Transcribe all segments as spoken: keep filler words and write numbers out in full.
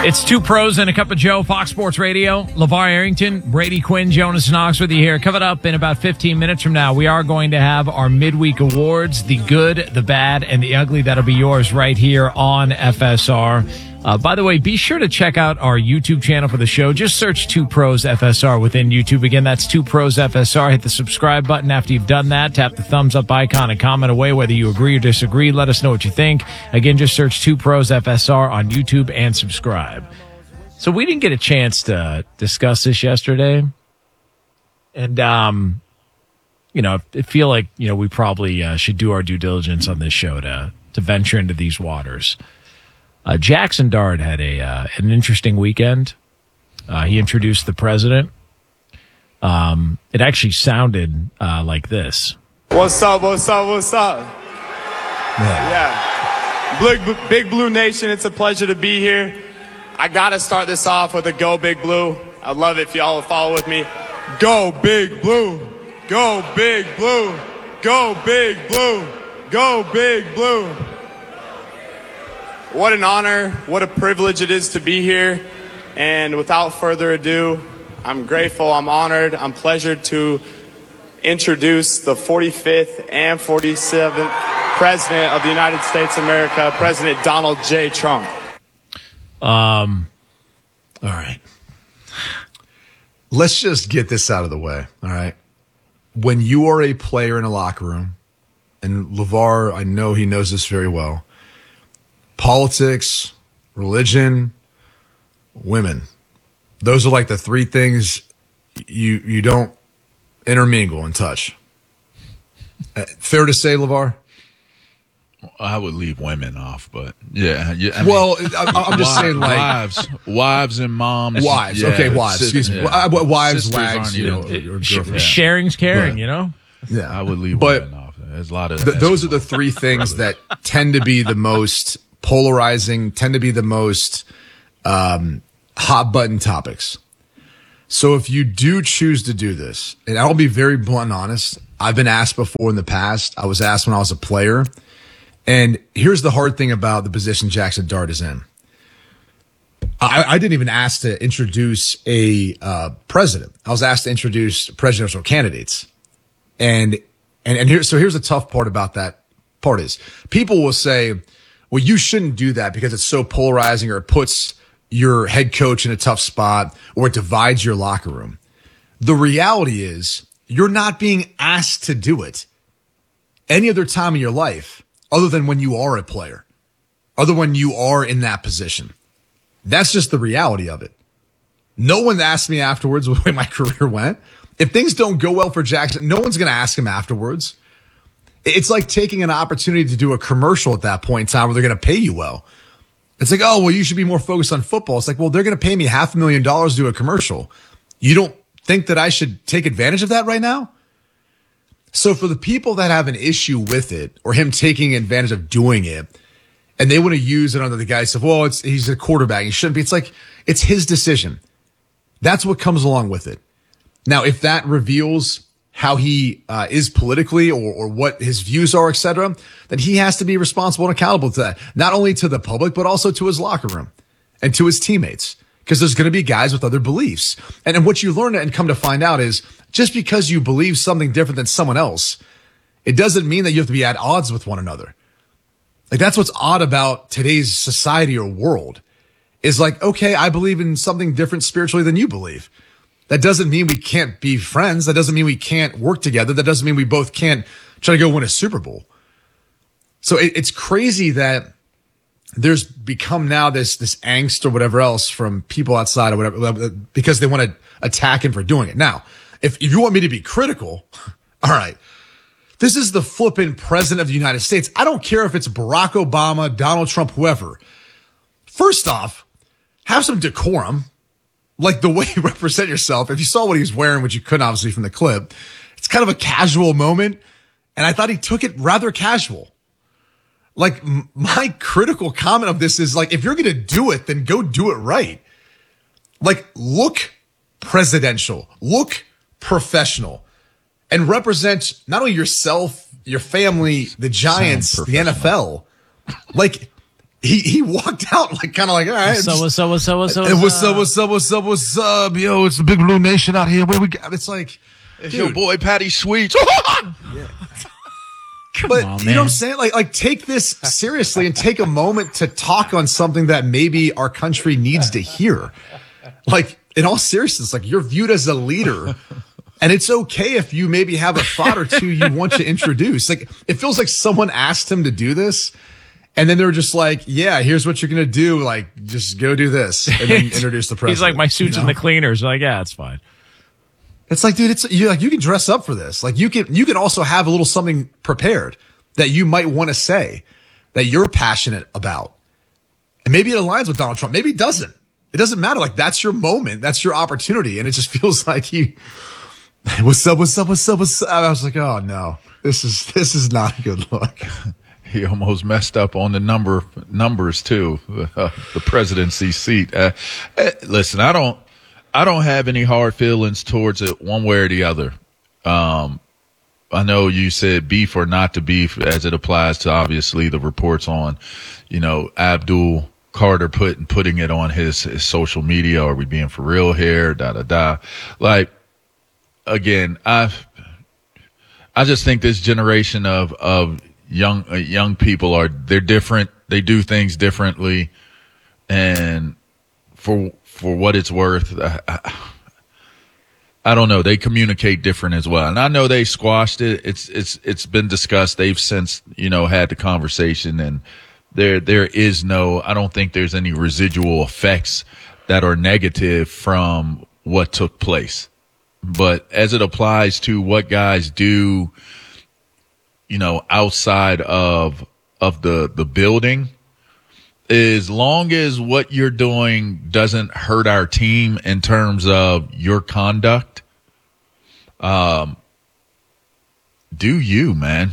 It's Two Pros and a Cup of Joe, Fox Sports Radio. LeVar Arrington, Brady Quinn, Jonas Knox with you here. Coming up in about fifteen minutes from now, we are going to have our midweek awards, the good, the bad, and the ugly. That'll be yours right here on F S R. Uh, by the way, be sure to check out our YouTube channel for the show. Just search Two Pros F S R within YouTube. Again, that's Two Pros F S R. Hit the subscribe button after you've done that. Tap the thumbs up icon and comment away whether you agree or disagree. Let us know what you think. Again, just search Two Pros F S R on YouTube and subscribe. So we didn't get a chance to discuss this yesterday. And, um, you know, I feel like, you know, we probably uh, should do our due diligence on this show to, to venture into these waters. Uh, Jackson Dart had a uh, an interesting weekend. Uh, he introduced the president. Um, it actually sounded uh, like this. What's up, what's up, what's up? Yeah. yeah. Big, Big Blue Nation, it's a pleasure to be here. I got to start this off with a Go Big Blue. I'd love it if y'all would follow with me. Go Big Blue. Go Big Blue. Go Big Blue. Go Big Blue. What an honor, what a privilege it is to be here. And without further ado, I'm grateful, I'm honored, I'm pleasured to introduce the forty-fifth and forty-seventh President of the United States of America, President Donald J. Trump. Um, all right. Let's just get this out of the way, all right? When you are a player in a locker room, and LeVar, I know he knows this very well, politics, religion, women. Those are like the three things you you don't intermingle and touch. Uh, fair to say, LeVar? I would leave women off, but yeah. yeah I mean, well, I, I'm just saying, like wives, wives and moms. Wives, yeah, okay, wives. Sis, excuse me, yeah. wives, wags, you know, it, or, or sh- sharing's caring, but, you know. Yeah, I would leave but women off. There's a lot of th- those are the three things that tend to be the most polarizing, tend to be the most um, hot button topics. So if you do choose to do this, and I'll be very blunt and honest, I've been asked before in the past. I was asked when I was a player. And here's the hard thing about the position Jackson Dart is in. I, I didn't even ask to introduce a uh, president. I was asked to introduce presidential candidates. And and and here, so here's the tough part about that part is people will say, well, you shouldn't do that because it's so polarizing or it puts your head coach in a tough spot or it divides your locker room. The reality is you're not being asked to do it any other time in your life other than when you are a player, other when you are in that position. That's just the reality of it. No one asked me afterwards the way my career went. If things don't go well for Jackson, no one's going to ask him afterwards. It's like taking an opportunity to do a commercial at that point in time where they're going to pay you well. It's like, oh, well, you should be more focused on football. It's like, well, they're going to pay me half a million dollars to do a commercial. You don't think that I should take advantage of that right now? So for the people that have an issue with it or him taking advantage of doing it, and they want to use it under the guise of, well, it's he's a quarterback. He shouldn't be. It's like, it's his decision. That's what comes along with it. Now, if that reveals how he uh, is politically or, or what his views are, et cetera, then he has to be responsible and accountable to that, not only to the public, but also to his locker room and to his teammates, because there's going to be guys with other beliefs. And, and what you learn and come to find out is just because you believe something different than someone else, it doesn't mean that you have to be at odds with one another. Like, that's what's odd about today's society or world is like, okay, I believe in something different spiritually than you believe. That doesn't mean we can't be friends. That doesn't mean we can't work together. That doesn't mean we both can't try to go win a Super Bowl. So it, it's crazy that there's become now this, this angst or whatever else from people outside or whatever, because they want to attack him for doing it. Now, if, if you want me to be critical, all right, this is the flipping president of the United States. I don't care if it's Barack Obama, Donald Trump, whoever. First off, have some decorum. Like the way you represent yourself. If you saw what he was wearing, which you couldn't obviously from the clip, it's kind of a casual moment. And I thought he took it rather casual. Like m- my critical comment of this is like, if you're going to do it, then go do it right. Like look presidential, look professional and represent not only yourself, your family, the Giants, the N F L. Like he he walked out like kind of like, all right. So what's up, what's up, what's up, And what's up, what's up, what's up, what's up? Yo, it's the Big Blue Nation out here. Where we got? It's like, It's dude, your boy Patty Sweets. Come but on, you man. know what I'm saying? Like, like take this seriously and take a moment to talk on something that maybe our country needs to hear. Like, in all seriousness, like you're viewed as a leader, and it's okay if you maybe have a thought or two you want to introduce. Like, it feels like someone asked him to do this, and then they're just like, "Yeah, here's what you're gonna do. Like, just go do this," and then introduce the president. He's like, my suit's you in know? the cleaners. Like, yeah, it's fine. It's like, dude, it's you like you can dress up for this. Like you can you can also have a little something prepared that you might want to say that you're passionate about. And maybe it aligns with Donald Trump. Maybe it doesn't. It doesn't matter. Like that's your moment. That's your opportunity. And it just feels like he what's up, what's up, what's up, what's up? I was like, oh no, this is this is not a good look. He almost messed up on the number numbers too. Uh, the presidency seat. Uh, uh, listen, I don't I don't have any hard feelings towards it one way or the other. Um, I know you said beef or not to beef as it applies to obviously the reports on, you know, Abdul Carter put, putting it on his, his social media. Are we being for real here? Da, da, da. Like, again, I, I just think this generation of, of young, uh, young people are, they're different. They do things differently. And for, for what it's worth, I, I, I don't know. They communicate different as well. And I know they squashed it. It's, it's, it's been discussed. They've since, you know, had the conversation, and there, there is no, I don't think there's any residual effects that are negative from what took place. But as it applies to what guys do, you know, outside of, of the, the building, as long as what you're doing doesn't hurt our team in terms of your conduct, um, do you, man?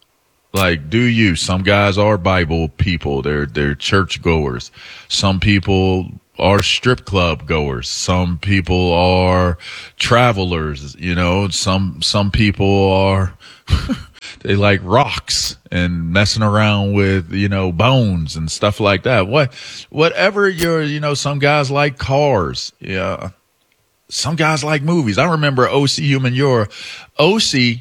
Like, do you? Some guys are Bible people. They're, they're church goers. Some people are strip club goers. Some people are travelers, you know, some, some people are, they like rocks and messing around with, you know, bones and stuff like that. What, whatever you're, you know, some guys like cars. Yeah. Some guys like movies. I remember O C Humanura. O C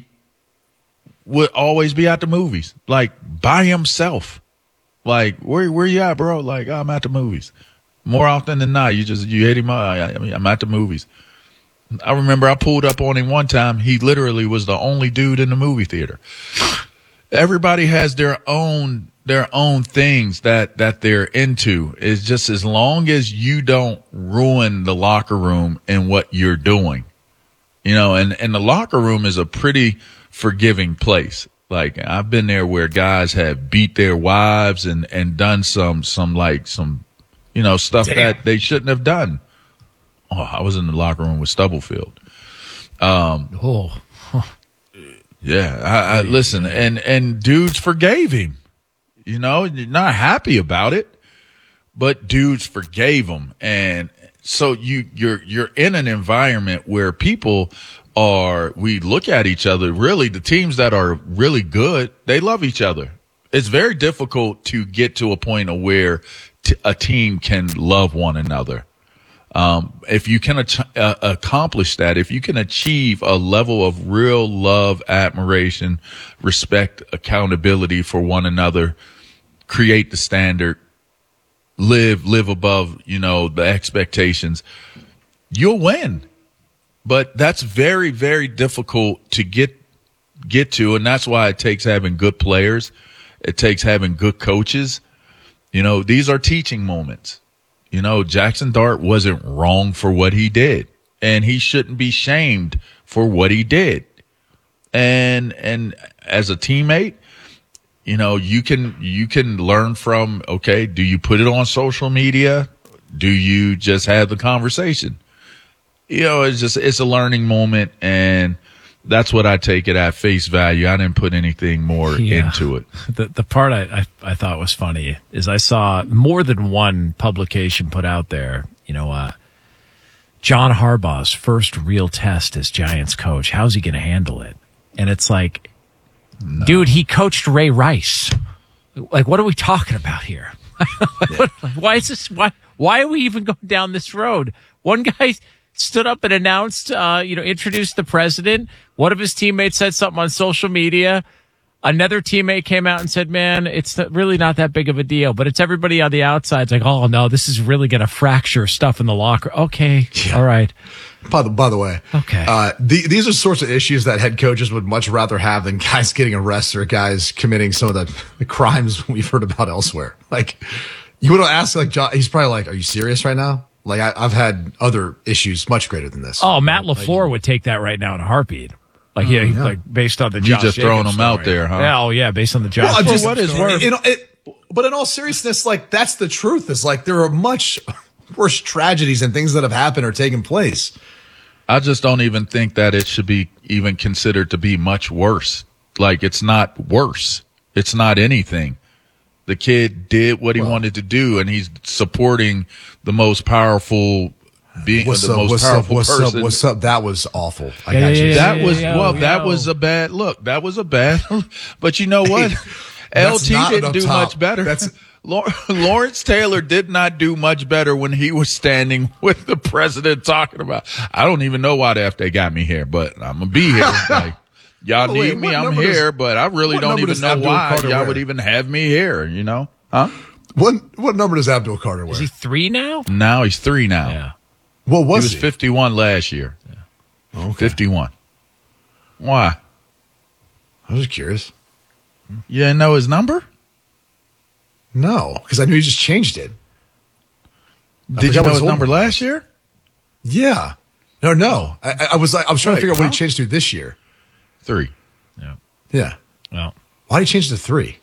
would always be at the movies, like by himself. Like, where, where you at, bro? Like, oh, I'm at the movies. More often than not, you just, you hit him. I, I mean, I'm at the movies. I remember I pulled up on him one time. He literally was the only dude in the movie theater. Everybody has their own, their own things that, that they're into. It's just as long as you don't ruin the locker room and what you're doing, you know, and, and the locker room is a pretty forgiving place. Like, I've been there where guys have beat their wives and, and done some, some like some, you know, stuff Damn. that they shouldn't have done. Oh, I was in the locker room with Stubblefield. Um, oh, huh. yeah. I, I listen, and and dudes forgave him. You know, not happy about it, but dudes forgave him, and so you you're you're in an environment where people are. We look at each other. Really, the teams that are really good, they love each other. It's very difficult to get to a point of where t- a team can love one another. Um, if you can ach- uh, accomplish that, if you can achieve a level of real love, admiration, respect, accountability for one another, create the standard, live, live above, you know, the expectations, you'll win. But that's very, very difficult to get, get to. And that's why it takes having good players. It takes having good coaches. You know, these are teaching moments. You know, Jackson Dart wasn't wrong for what he did, and he shouldn't be shamed for what he did. And, and as a teammate, you know, you can, you can learn from, okay, do you put it on social media? Do you just have the conversation? You know, it's just, it's a learning moment, and that's what I take it at face value. I didn't put anything more yeah. into it. The the part I, I, I thought was funny is I saw more than one publication put out there, you know, uh, John Harbaugh's first real test as Giants coach. How's he going to handle it? And it's like, no. dude, he coached Ray Rice. Like, what are we talking about here? Why is this? Why? Why are we even going down this road? One guy stood up and announced, uh, you know, introduced the president. One of his teammates said something on social media. Another teammate came out and said, man, it's not, really not that big of a deal. But it's everybody on the outside. It's like, oh, no, this is really going to fracture stuff in the locker. Okay. Yeah. All right. By the, by the way, okay. Uh, the, these are sorts of issues that head coaches would much rather have than guys getting arrested or guys committing some of the, the crimes we've heard about elsewhere. Like, you would ask, like, John, he's probably like, are you serious right now? Like, I, I've had other issues much greater than this. Oh, Matt LaFleur like, would take that right now in a heartbeat. Like, yeah, yeah. like based on the You Josh just throwing them story. out there, huh? Yeah, oh, yeah, based on the Josh. Well, just, what is worth? It, it, but in all seriousness, like, that's the truth. Is like, there are much worse tragedies and things that have happened or taken place. I just don't even think that it should be even considered to be much worse. Like, it's not worse. It's not anything. The kid did what he well, wanted to do, and he's supporting the most powerful being, what's the up, most what's powerful up, what's person. Up, what's up? That was awful. I yeah, got yeah, you. Yeah, that yeah, was yeah, well. yeah, that yeah. was a bad look. That was a bad. But you know what? L T didn't do top. much better. That's Lawrence Taylor did not do much better when he was standing with the president talking about. I don't even know why the F they got me here, but I'm gonna be here. Like, y'all wait, need me, I'm here, does, but I really don't even know Abdul why Carter y'all wear? would even have me here. You know, huh? What what number does Abdul Carter wear? Is he three now? Now he's three now. Yeah. What was he? was he? fifty-one last year. Yeah. Okay. fifty-one. Why? I was just curious. You didn't know his number? No, because I knew he just changed it. I Did you know his old. number last year? Yeah. No, no. I, I was like, I was trying Wait, to figure out huh? what he changed to this year. Three. Yeah. Yeah. Well, why did he change to three?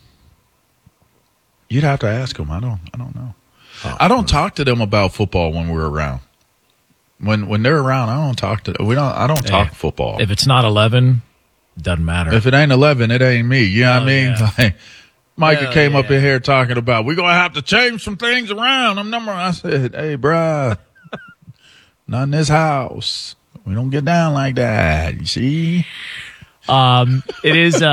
You'd have to ask him. I don't. I don't know. Oh, I don't talk to them about football when we're around. When when they're around, I don't talk to. We don't. I don't talk hey, football. If it's not eleven, doesn't matter. If it ain't eleven, it ain't me. You know oh, what I mean? Yeah. Like, Micah Hell came yeah. up in here talking about we're gonna have to change some things around. I'm number. I said, hey, bruh, not in this house. We don't get down like that. You see? Um, it is. Uh,